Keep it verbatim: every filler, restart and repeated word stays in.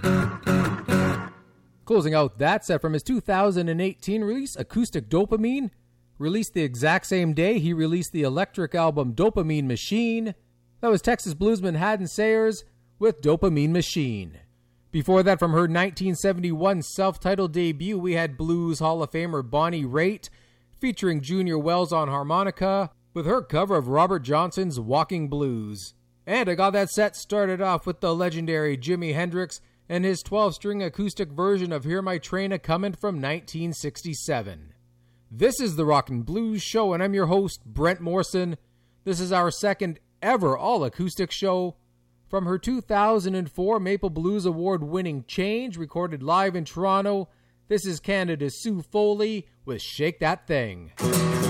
Closing out that set from his two thousand eighteen release, Acoustic Dopamine, released the exact same day he released the electric album Dopamine Machine. That was Texas bluesman Haddon Sayers with Dopamine Machine. Before that, from her nineteen seventy-one self-titled debut, we had Blues Hall of Famer Bonnie Raitt featuring Junior Wells on harmonica with her cover of Robert Johnson's Walking Blues. And I got that set started off with the legendary Jimi Hendrix and his twelve-string acoustic version of Hear My Train A-Comin' from nineteen sixty-seven. This is the Rockin' Blues Show, and I'm your host, Brent Morrison. This is our second ever all-acoustic show. From her two thousand four Maple Blues Award-winning Change, recorded live in Toronto, this is Canada's Sue Foley with Shake That Thing.